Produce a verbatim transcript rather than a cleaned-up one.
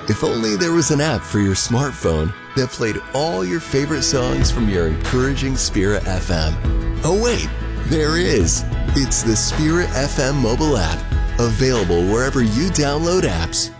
If only there was an app for your smartphone that played all your favorite songs from your encouraging Spirit F M. Oh wait, there is. It's the Spirit F M mobile app, available wherever you download apps.